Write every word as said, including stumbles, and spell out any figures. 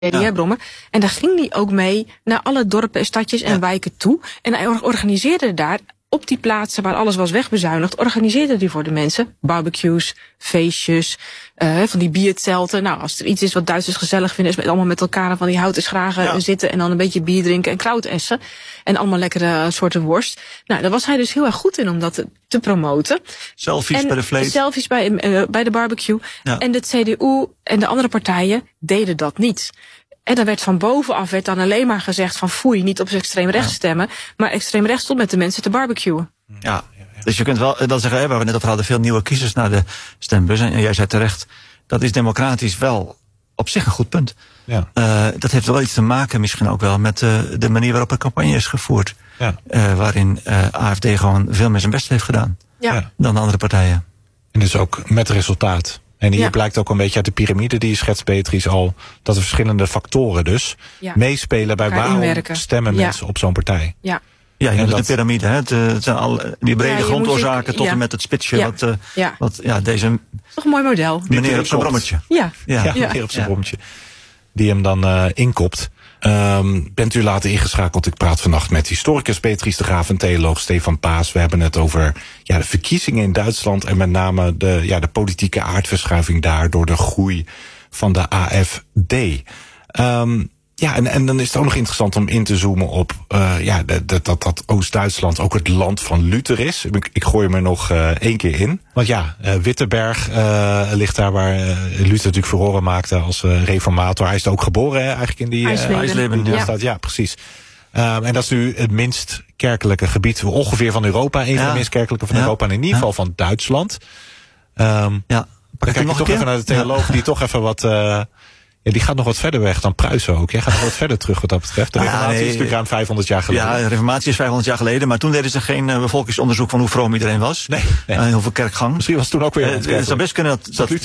Ja. Brommer. En daar ging hij ook mee naar alle dorpen en stadjes en ja. wijken toe. En hij organiseerde daar, op die plaatsen waar alles was wegbezuinigd, organiseerde hij voor de mensen barbecues, feestjes, uh, van die bierzelten. Nou, als er iets is wat Duitsers gezellig vinden, is met allemaal met elkaar van die houten schragen ja. zitten en dan een beetje bier drinken en krautessen. En allemaal lekkere soorten worst. Nou, daar was hij dus heel erg goed in om dat te, te promoten. Selfies en bij de vlees. Selfies bij, uh, bij de barbecue. Ja. En de C D U en de andere partijen deden dat niet. En dan werd van bovenaf werd dan alleen maar gezegd van foei, niet op extreem rechts ja. stemmen. Maar extreem rechts stond met de mensen te barbecuen. Ja, dus je kunt wel dan zeggen, hè, waar we net over hadden, veel nieuwe kiezers naar de stembus. En jij zei terecht, dat is democratisch wel op zich een goed punt. Ja. Uh, dat heeft wel iets te maken misschien ook wel met uh, de manier waarop de campagne is gevoerd. Ja. Uh, waarin uh, A F D gewoon veel meer zijn best heeft gedaan ja. dan de andere partijen. En dus ook met resultaat. En hier ja. blijkt ook een beetje uit de piramide die je schetst, Beatrice, al dat er verschillende factoren dus ja. meespelen bij waarom inwerken. stemmen ja. mensen op zo'n partij. Ja. Ja, je noemt de piramide, hè? Het, het zijn al die brede ja, grondoorzaken je, tot ja. en met het spitsje. Ja. Wat, uh, ja. wat ja, deze. Toch een mooi model. Meneer op zijn brommetje. Ja, ja, ja. meneer op zijn ja. brommetje. Die hem dan uh, inkopt. Um, bent u later ingeschakeld? Ik praat vannacht met historicus Beatrice de Graaf en theoloog Stefan Paas. We hebben het over ja, de verkiezingen in Duitsland en met name de, ja, de politieke aardverschuiving daar door de groei van de A F D. Um, ja, en, en dan is het ook nog interessant om in te zoomen op uh, ja, dat, dat, dat, dat Oost-Duitsland ook het land van Luther is. Ik, ik gooi hem er nog uh, één keer in. Want ja, uh, Wittenberg uh, ligt daar waar uh, Luther natuurlijk verhoren maakte als uh, reformator. Hij is ook geboren hè, eigenlijk in die uh, IJsleben. Ja. Staat, ja, precies. Um, en dat is nu het minst kerkelijke gebied ongeveer van Europa. Een ja. van de minst kerkelijke van ja. Europa en in ieder geval ja. van Duitsland. Um, ja. Dan kijk je toch even naar de theoloog ja. die toch even wat... Uh, Ja, die gaat nog wat verder weg dan Pruisen ook. Jij gaat nog wat verder terug wat dat betreft. De reformatie ja, nee, is natuurlijk ruim vijfhonderd jaar geleden. Ja, de reformatie is vijfhonderd jaar geleden. Maar toen deden ze geen uh, bevolkingsonderzoek van hoe vroom iedereen was. Nee. nee. Uh, heel veel kerkgang. Misschien was het toen ook weer... Uh, het zou best kunnen dat... dat